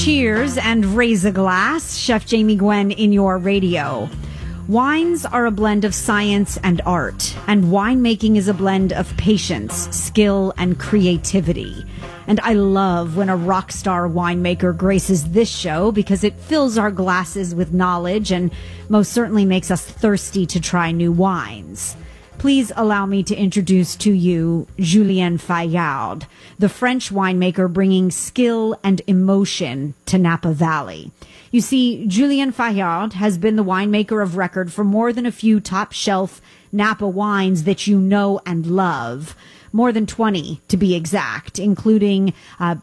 Cheers and raise a glass. Chef Jamie Gwen in your radio. Wines are a blend of science and art, and winemaking is a blend of patience, skill, and creativity. And I love when a rock star winemaker graces this show because it fills our glasses with knowledge and most certainly makes us thirsty to try new wines. Please allow me to introduce to you Julien Fayard, the French winemaker bringing skill and emotion to Napa Valley. You see, Julien Fayard has been the winemaker of record for more than a few top-shelf Napa wines that you know and love. More than 20, to be exact, including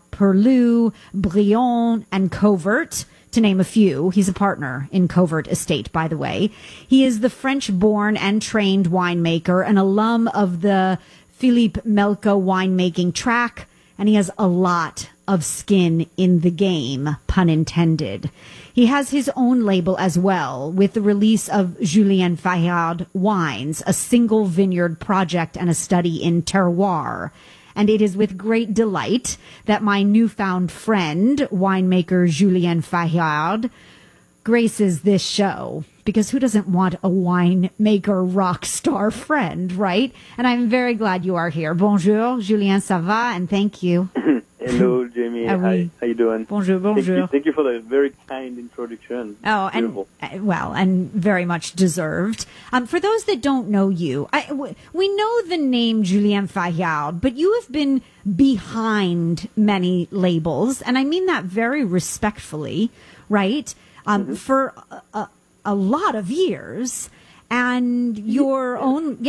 Perlou, Brion, and Covert, to name a few. He's a partner in Covert Estate, by the way. He is the French-born and trained winemaker, an alum of the Philippe Melka winemaking track, and he has a lot of skin in the game, pun intended. He has his own label as well, with the release of Julien Fayard Wines, a single vineyard project and a study in terroir. And it is with great delight that my newfound friend, winemaker Julien Fayard, graces this show. Because who doesn't want a winemaker rock star friend, right? And I'm very glad you are here. Bonjour, Julien, ça va? And thank you. Hello, Jamie. Hi. How you doing? Bonjour, bonjour. Thank you for the very kind introduction. Oh, beautiful. And very much deserved. For those that don't know you, we know the name Julien Fayard, but you have been behind many labels, and I mean that very respectfully, right? For a lot of years, and your own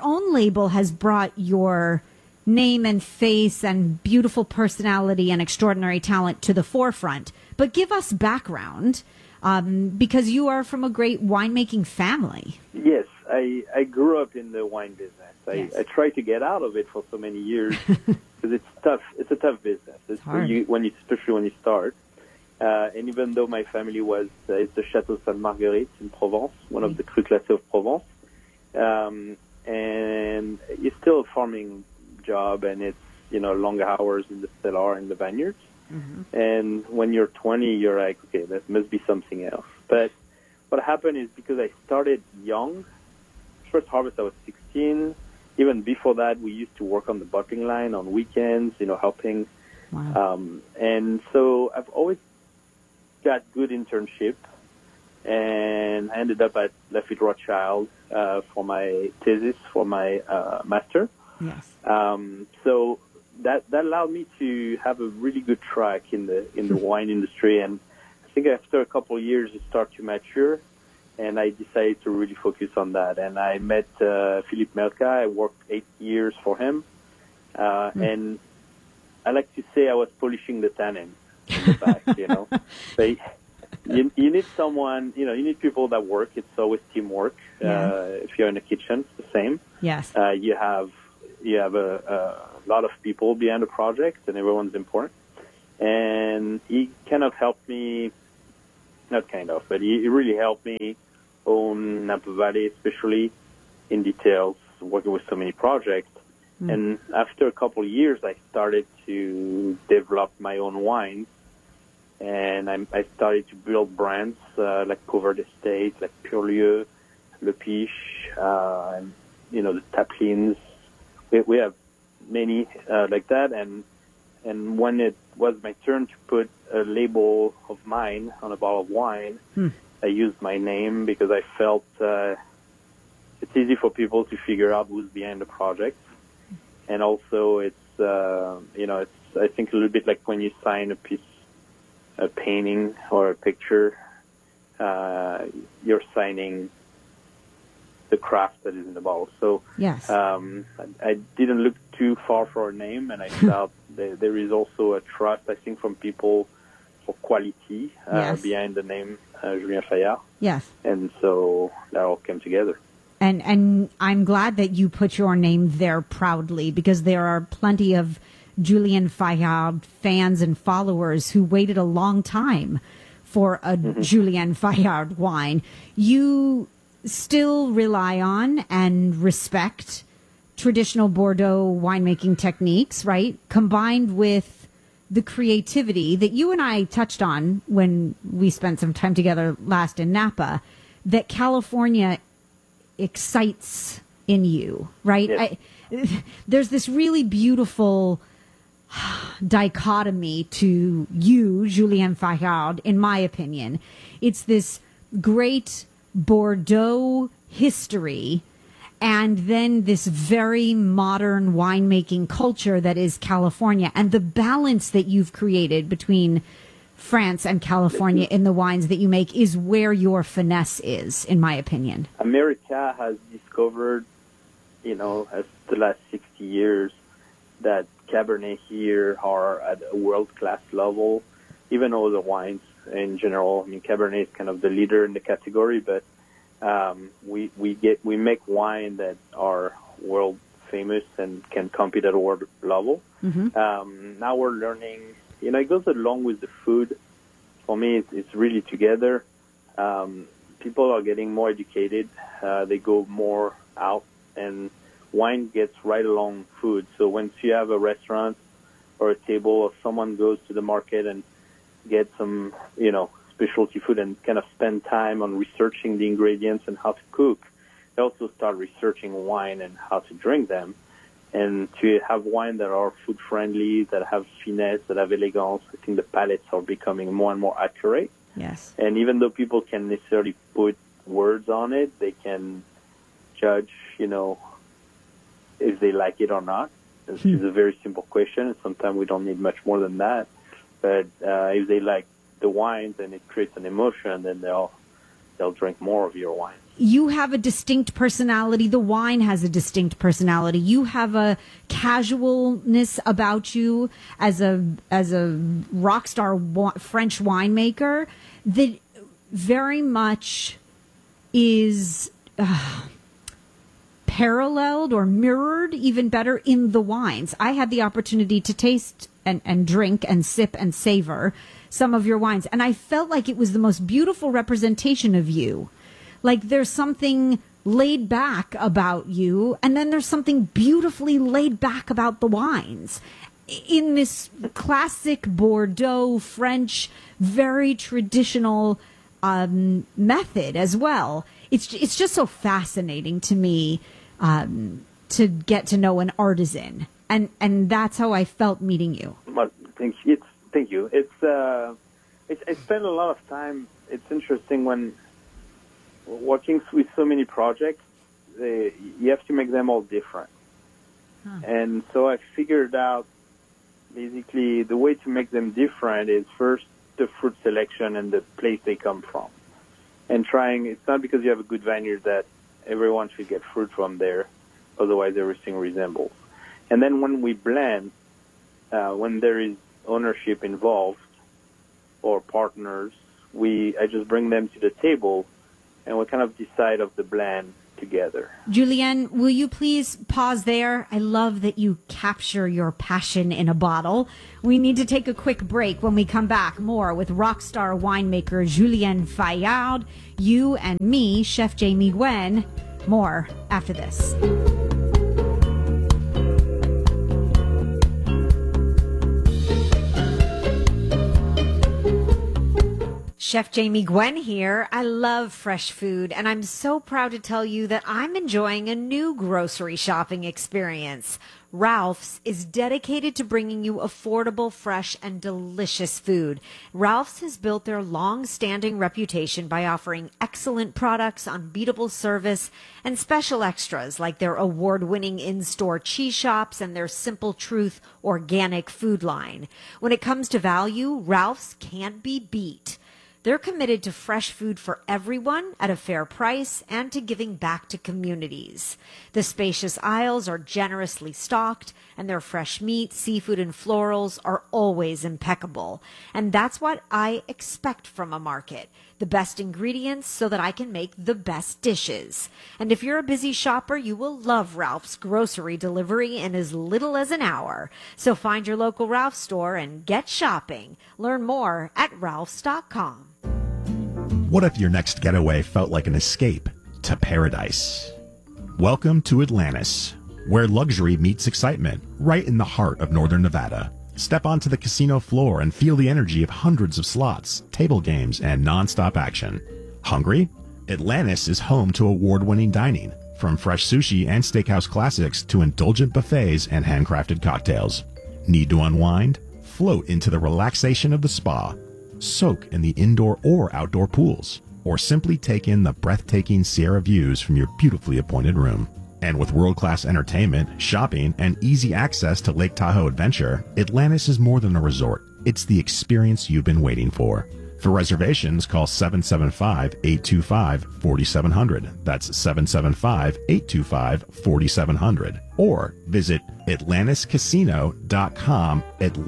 label has brought your name and face and beautiful personality and extraordinary talent to the forefront. But give us background, because you are from a great winemaking family. Yes, I grew up in the wine business. I tried to get out of it for so many years because it's tough. It's a tough business. It's hard. Especially when you start. And even though my family was, it's the Château Sainte Marguerite in Provence, one of the Cru Classés of Provence. And it's still a farming job, and it's, long hours in the cellar in the vineyards. Mm-hmm. And when you're 20, you're like, okay, that must be something else. But what happened is because I started young, first harvest I was 16. Even before that, we used to work on the bottling line on weekends, helping. Wow. And so I've always got good internship, and I ended up at Lafite Rothschild for my thesis, for my master. Yes. So that allowed me to have a really good track in the wine industry, and I think after a couple of years it started to mature, and I decided to really focus on that. And I met Philippe Melka. I worked 8 years for him, and I like to say I was polishing the tannins in the back. So you need someone, you need people that work. It's always teamwork. If you're in the kitchen, it's the same. Yes. You have a lot of people behind the project, and everyone's important. And he kind of helped me, but he really helped me own Napa Valley, especially in details, working with so many projects. And after a couple of years, I started to develop my own wines, and I started to build brands like Covert Estate, like Purlieu, Le Piche, and the Taplins. We have many like that, and when it was my turn to put a label of mine on a bottle of wine, I used my name because I felt it's easy for people to figure out who's behind the project, and also it's I think a little bit like when you sign a painting or a picture, you're signing the craft that is in the bottle. So yes. I didn't look too far for a name, and I felt there is also a trust, I think, from people for quality behind the name Julien Fayard. Yes. And so that all came together. And I'm glad that you put your name there proudly, because there are plenty of Julien Fayard fans and followers who waited a long time for a Julien Fayard wine. You still rely on and respect traditional Bordeaux winemaking techniques, right? Combined with the creativity that you and I touched on when we spent some time together last in Napa, that California excites in you, right? Yes. There's this really beautiful dichotomy to you, Julien Faillard, in my opinion. It's this great Bordeaux history and then this very modern winemaking culture that is California, and the balance that you've created between France and California in the wines that you make is where your finesse is, in my opinion. America has discovered, as the last 60 years, that Cabernet here are at a world-class level, even all the wines in general. I mean, Cabernet is kind of the leader in the category, but we make wine that are world famous and can compete at a world level. Mm-hmm. Now we're learning, it goes along with the food. For me, it's really together. People are getting more educated. They go more out, and wine gets right along food. So once you have a restaurant or a table, or someone goes to the market and gets some, specialty food and kind of spend time on researching the ingredients and how to cook, they also start researching wine and how to drink them. And to have wine that are food friendly, that have finesse, that have elegance, I think the palates are becoming more and more accurate. Yes. And even though people can't necessarily put words on it, they can judge, if they like it or not. This is a very simple question, and sometimes we don't need much more than that. But if they like the wines and it creates an emotion, then they'll drink more of your wine. You have a distinct personality. The wine has a distinct personality. You have a casualness about you as a rock star French winemaker that very much is paralleled or mirrored, even better, in the wines. I had the opportunity to taste and drink and sip and savor some of your wines, and I felt like it was the most beautiful representation of you. Like there's something laid back about you, and then there's something beautifully laid back about the wines in this classic Bordeaux French, very traditional method as well. It's just so fascinating to me to get to know an artisan, and that's how I felt meeting you. Well, thank you. I spend a lot of time. It's interesting when working with so many projects, you have to make them all different. And so I figured out basically the way to make them different is first the fruit selection and the place they come from. And it's not because you have a good vineyard that everyone should get fruit from there, otherwise everything resembles. And then when we blend, when there is ownership involved or partners, I just bring them to the table and we kind of decide of the blend together. Julien, will you please pause there? I love that you capture your passion in a bottle. We need to take a quick break. When we come back, more with rockstar winemaker Julien Faillard, you and me, Chef Jamie Gwen. More after this. Chef Jamie Gwen here. I love fresh food, and I'm so proud to tell you that I'm enjoying a new grocery shopping experience. Ralph's is dedicated to bringing you affordable, fresh, and delicious food. Ralph's has built their long-standing reputation by offering excellent products, unbeatable service, and special extras like their award-winning in-store cheese shops and their Simple Truth organic food line. When it comes to value, Ralph's can't be beat. They're committed to fresh food for everyone at a fair price and to giving back to communities. The spacious aisles are generously stocked, and their fresh meat, seafood, and florals are always impeccable. And that's what I expect from a market. The best ingredients so that I can make the best dishes. And if you're a busy shopper, you will love Ralph's grocery delivery in as little as an hour. So find your local Ralph store and get shopping. Learn more at ralphs.com. What if your next getaway felt like an escape to paradise? Welcome to Atlantis, where luxury meets excitement, right in the heart of northern Nevada. Step onto the casino floor and feel the energy of hundreds of slots, table games, and non-stop action. Hungry? Atlantis is home to award-winning dining, from fresh sushi and steakhouse classics to indulgent buffets and handcrafted cocktails. Need to unwind? Float into the relaxation of the spa. Soak in the indoor or outdoor pools, or simply take in the breathtaking Sierra views from your beautifully appointed room. And with world-class entertainment, shopping, and easy access to Lake Tahoe Adventure, Atlantis is more than a resort. It's the experience you've been waiting for. For reservations, call 775-825-4700. That's 775-825-4700. Or visit atlantiscasino.com,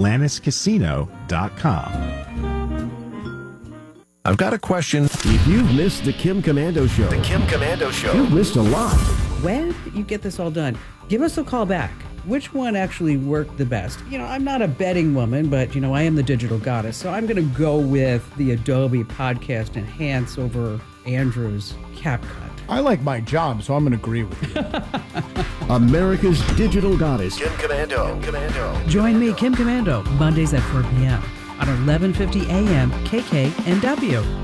atlantiscasino.com. I've got a question. If you've missed the Kim Komando Show, you've missed a lot. When did you get this all done? Give us a call back. Which one actually worked the best? I'm not a betting woman, but, I am the digital goddess. So I'm going to go with the Adobe Podcast Enhance over Andrew's CapCut. I like my job, so I'm going to agree with you. America's digital goddess. Kim Komando. Join me, Kim Komando, Mondays at 4 p.m. on 1150 AM KKNW.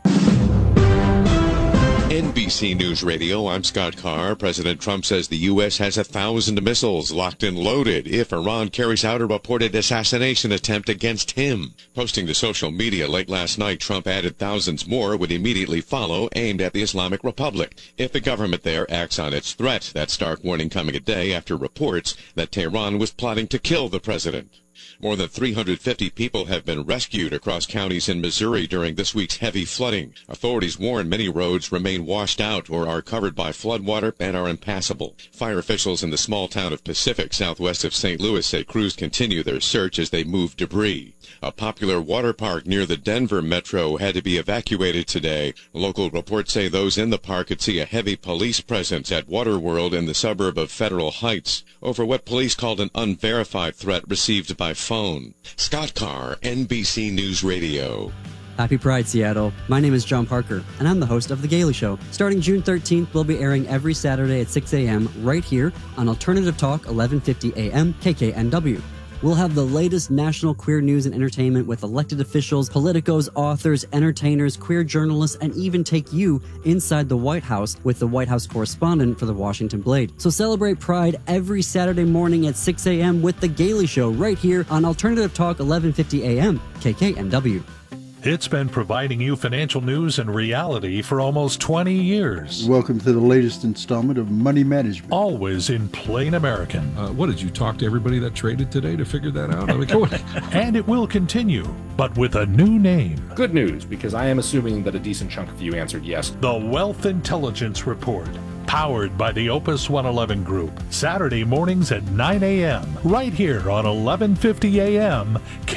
NBC News Radio, I'm Scott Carr. President Trump says the U.S. has 1,000 missiles locked and loaded if Iran carries out a reported assassination attempt against him. Posting to social media late last night, Trump added thousands more would immediately follow, aimed at the Islamic Republic if the government there acts on its threat. That stark warning coming a day after reports that Tehran was plotting to kill the president. More than 350 people have been rescued across counties in Missouri during this week's heavy flooding. Authorities warn many roads remain washed out or are covered by floodwater and are impassable. Fire officials in the small town of Pacific, southwest of St. Louis, say crews continue their search as they move debris. A popular water park near the Denver metro had to be evacuated today. Local reports say those in the park could see a heavy police presence at Waterworld in the suburb of Federal Heights over what police called an unverified threat received by phone. Scott Carr, NBC News Radio. Happy Pride, Seattle. My name is John Parker, and I'm the host of The Gaily Show. Starting June 13th, we'll be airing every Saturday at 6 a.m. right here on Alternative Talk, 1150 a.m. KKNW. We'll have the latest national queer news and entertainment with elected officials, politicos, authors, entertainers, queer journalists, and even take you inside the White House with the White House correspondent for the Washington Blade. So celebrate Pride every Saturday morning at 6 a.m. with The Gaily Show right here on Alternative Talk 1150 a.m. KKNW. It's been providing you financial news and reality for almost 20 years. Welcome to the latest installment of Money Management. Always in plain American. What, did you talk to everybody that traded today to figure that out? And it will continue, but with a new name. Good news, because I am assuming that a decent chunk of you answered yes. The Wealth Intelligence Report, powered by the Opus 111 Group. Saturday mornings at 9 a.m., right here on 1150 a.m.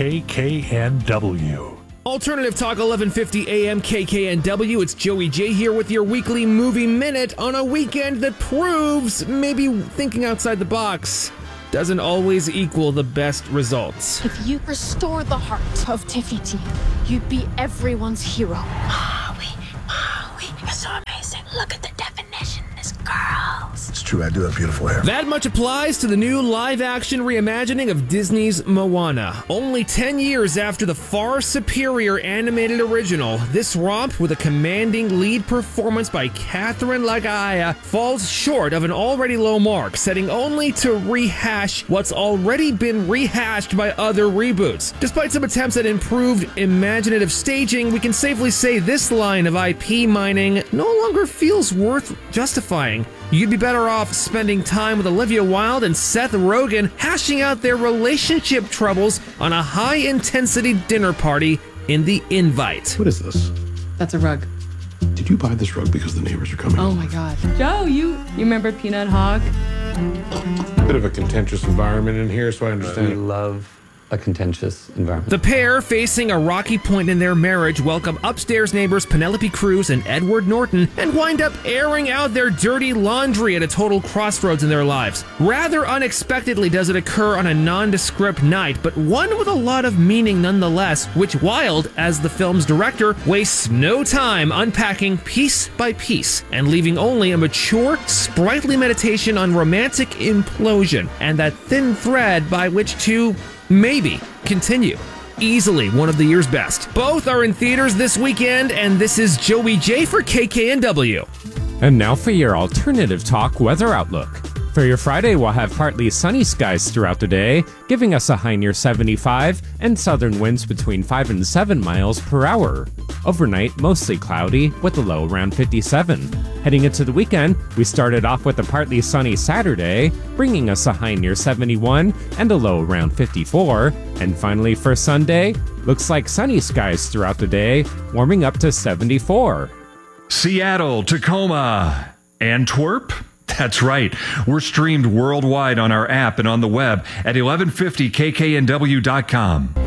KKNW. Alternative Talk 1150 AM KKNW. It's Joey J here with your weekly movie minute on a weekend that proves maybe thinking outside the box doesn't always equal the best results. If you restore the heart of Te-Fiti, you'd be everyone's hero. Maui, you're so amazing. Look at the definition in this girls. It's true, I do have beautiful hair. That much applies to the new live-action reimagining of Disney's Moana. Only 10 years after the far superior animated original, this romp with a commanding lead performance by Catherine Lagaya falls short of an already low mark, setting only to rehash what's already been rehashed by other reboots. Despite some attempts at improved imaginative staging, we can safely say this line of IP mining no longer feels worth justifying. You'd be better off spending time with Olivia Wilde and Seth Rogen hashing out their relationship troubles on a high-intensity dinner party in The Invite. What is this? That's a rug. Did you buy this rug because the neighbors are coming? Oh my God. Joe, you remember Peanut Hog? Bit of a contentious environment in here, so I understand. We love a contentious environment. The pair, facing a rocky point in their marriage, welcome upstairs neighbors Penelope Cruz and Edward Norton and wind up airing out their dirty laundry at a total crossroads in their lives. Rather unexpectedly does it occur on a nondescript night, but one with a lot of meaning nonetheless, which Wilde, as the film's director, wastes no time unpacking piece by piece and leaving only a mature, sprightly meditation on romantic implosion and that thin thread by which to Maybe. Continue. Easily one of the year's best. Both are in theaters this weekend, and this is Joey J for KKNW. And now for your alternative talk weather outlook. For your Friday, we'll have partly sunny skies throughout the day, giving us a high near 75 and southern winds between 5 and 7 miles per hour. Overnight, mostly cloudy with a low around 57. Heading into the weekend, we started off with a partly sunny Saturday, bringing us a high near 71 and a low around 54. And finally for Sunday, looks like sunny skies throughout the day, warming up to 74. Seattle, Tacoma, Antwerp? That's right. We're streamed worldwide on our app and on the web at 1150kknw.com.